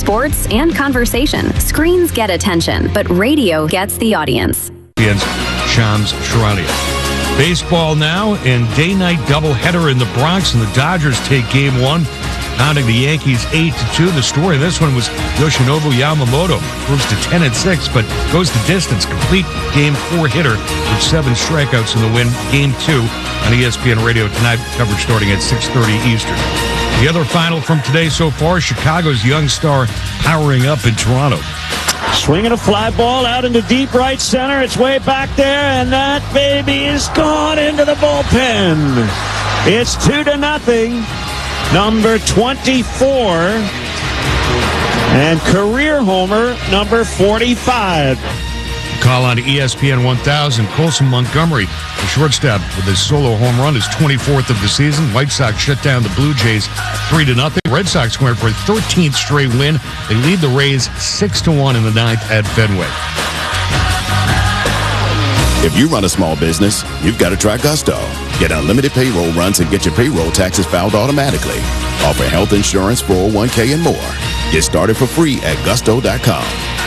sports, and conversation. Screens get attention, but radio gets the audience. Against Shams Charania. Baseball now, and day-night doubleheader in the Bronx, and the Dodgers take Game 1, pounding the Yankees 8-2. The story of this one was Yoshinobu Yamamoto moves to 10-6, but goes the distance. Complete Game 4 hitter with 7 strikeouts in the win. Game 2 on ESPN Radio tonight. Coverage starting at 6:30 Eastern. The other final from today so far, Chicago's young star powering up in Toronto. Swinging a fly ball out into deep right center. It's way back there, and that baby is gone into the bullpen. It's 2-0. Number 24. And career homer, number 45. Call on ESPN 1000. Colson Montgomery, the shortstop, with his solo home run, his 24th of the season. White Sox shut down the Blue Jays 3-0. Red Sox going for a 13th straight win. They lead the Rays 6-1 in the 9th at Fenway. If you run a small business, you've got to try Gusto. Get unlimited payroll runs and get your payroll taxes filed automatically. Offer health insurance, 401k, and more. Get started for free at gusto.com.